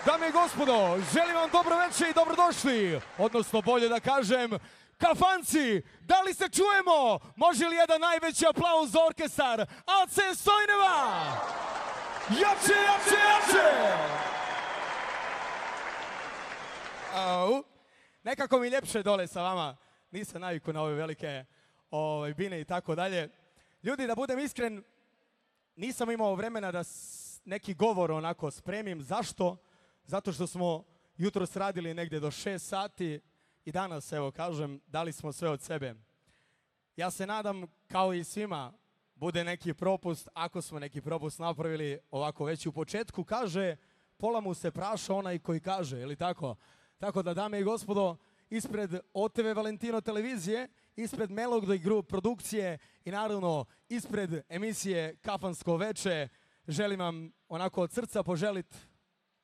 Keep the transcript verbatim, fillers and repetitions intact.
Dame i gospodo, želim vam dobro večer i dobrodošli, odnosno bolje da kažem, kafanci, da li se čujemo? Može li jedan najveći aplauz za orkestar A C Stojneva? Jače, jače, jače! Au. Nekako mi ljepše dole sa vama, nisam naviku na ove velike ovaj, bine i tako dalje. Ljudi, da budem iskren, nisam imao vremena da neki govor onako spremim. Zašto? Zato što smo jutros radili negdje do šest sati i danas, evo kažem, dali smo sve od sebe. Ja se nadam, kao i svima, bude neki propust. Ako smo neki propust napravili, ovako već u početku kaže, pola mu se praša onaj koji kaže, ili tako? Tako da, dame i gospodo, ispred O T V Valentino televizije, ispred Melody Group produkcije i naravno ispred emisije Kafansko veče, želim vam onako od srca poželiti